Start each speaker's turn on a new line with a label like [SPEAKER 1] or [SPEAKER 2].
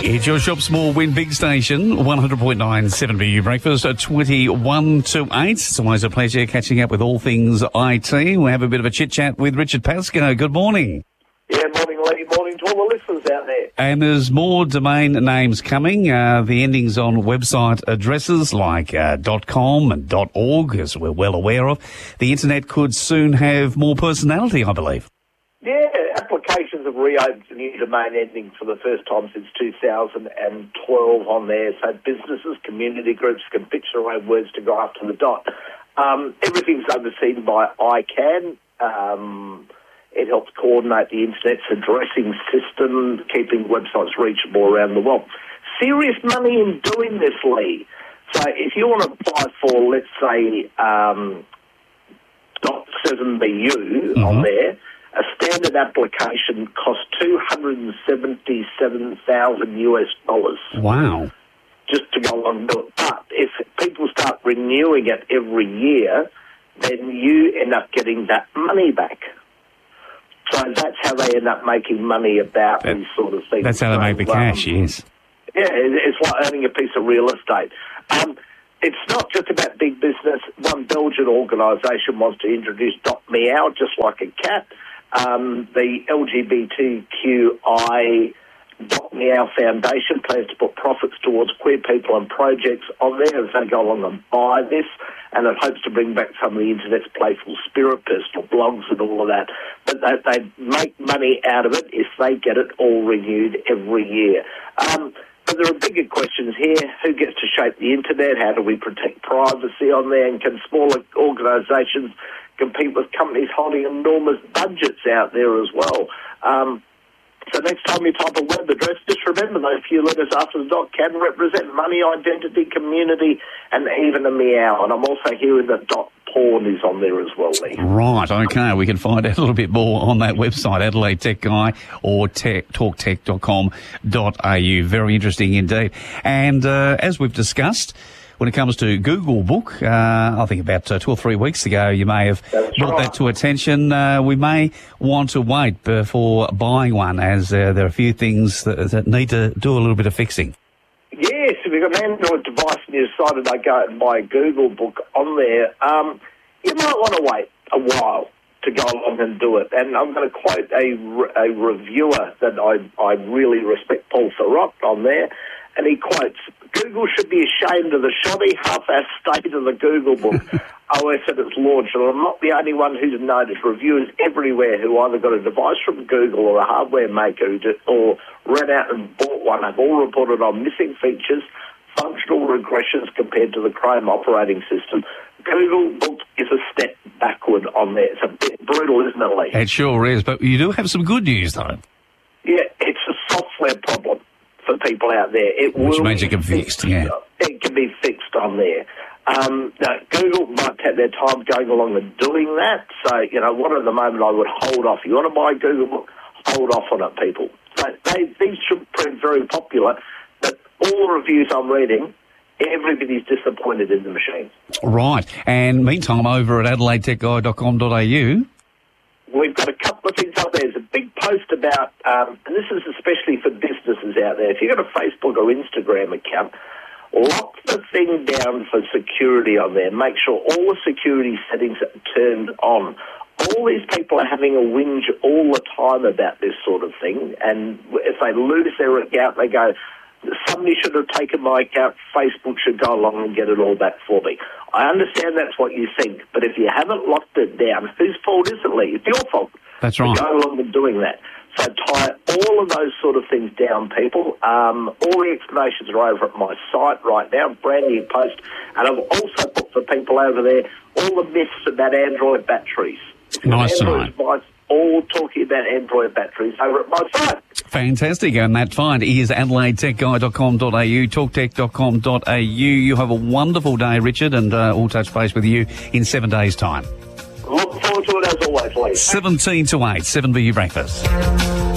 [SPEAKER 1] It's your Shop Small Win Big Station, 100.9 7BU Breakfast at 21 to 8. It's always a pleasure catching up with all things IT. We'll have a bit of a chit-chat with Richard Pascoe. Good morning.
[SPEAKER 2] Yeah, morning, Lee. Morning to all the listeners out there.
[SPEAKER 1] And there's more domain names coming. The endings on website addresses like .com and .org, as we're well aware of. The internet could soon have more personality, I believe.
[SPEAKER 2] Yeah, applications have reopened to new domain endings for the first time since 2012 on there. So businesses, community groups can pitch their own words to go after the dot. Everything's overseen by ICANN. It helps coordinate the internet's addressing system, keeping websites reachable around the world. Serious money in doing this, Lee. So if you want to apply for, let's say, .7BU on there, a standard application costs $277,000
[SPEAKER 1] Wow.
[SPEAKER 2] just to go along and do it. But if people start renewing it every year, then you end up getting that money back. So that's how they end up making money about these sort of things.
[SPEAKER 1] That's how they make the cash, yes.
[SPEAKER 2] Yeah, it's like owning a piece of real estate. It's not just about big business. One Belgian organisation wants to introduce .meow, just like a cat. The LGBTQI .meow Foundation plans to put profits towards queer people and projects on there as they go along and buy this, and it hopes to bring back some of the internet's playful spirit, personal blogs and all of that. But they make money out of it if they get it all renewed every year. But there are bigger questions here. Who gets to shape the internet? How do we protect privacy on there? And can smaller organisations compete with companies holding enormous budgets out there as well? So next time you type a web address, just remember those few letters after the dot can represent money, identity, community, and even a meow. And I'm also hearing that .porn is on there as well, Lee.
[SPEAKER 1] Right, okay. We can find out a little bit more on that website, Adelaide Tech Guy or talktech.com.au. Very interesting indeed. And as we've discussed, when it comes to Google Book, I think about 2 or 3 weeks ago, you may have brought that to attention. We may want to wait before buying one, as there are a few things that need to do a little bit of fixing.
[SPEAKER 2] Yes, if you've got an Android device and you decided to go and buy a Google Book on there, you might want to wait a while to go along and do it. And I'm going to quote a reviewer that I really respect, Paul Thurrott, on there. And he quotes, "Google should be ashamed of the shoddy, half-assed state of the Google Book OS at its launch. And I'm not the only one who's noticed. Reviewers everywhere who either got a device from Google or a hardware maker or ran out and bought one have all reported on missing features, functional regressions compared to the Chrome operating system. Google Book is a step backward on there." It's a bit brutal, isn't it, Lee?
[SPEAKER 1] It sure is, but you do have some good news, though.
[SPEAKER 2] Yeah, it's a software problem for people out there.
[SPEAKER 1] Which means it can be fixed, yeah.
[SPEAKER 2] It can be fixed on there. Now, Google might take their time going along and doing that. So, one at the moment I would hold off. You want to buy Google Book, hold off on it, people. So these should prove very popular, but all the reviews I'm reading, everybody's disappointed in the machine.
[SPEAKER 1] Right. And meantime, over at adelaidetechguy.com.au,
[SPEAKER 2] we've got a couple of things up there. There's a big post about, and this is especially for businesses out there, if you've got a Facebook or Instagram account, lock the thing down for security on there. Make sure all the security settings are turned on. All these people are having a whinge all the time about this sort of thing, and if they lose their account, they go, somebody should have taken my account, Facebook should go along and get it all back for me. I understand that's what you think, but if you haven't locked it down, whose fault is it, Lee? It's your fault.
[SPEAKER 1] That's right.
[SPEAKER 2] Go along and doing that. So tie all of those sort of things down, people. All the explanations are over at my site right now, brand new post, and I've also put for people over there all the myths about Android batteries.
[SPEAKER 1] Nice to know.
[SPEAKER 2] All talking about Android batteries over at my site.
[SPEAKER 1] Fantastic. And that find is adelaidetechguy.com.au, talktech.com.au. You have a wonderful day, Richard, and we'll touch base with you in 7 days' time.
[SPEAKER 2] Look forward to it as always, Lee.
[SPEAKER 1] 17 to 8, 7BU Breakfast.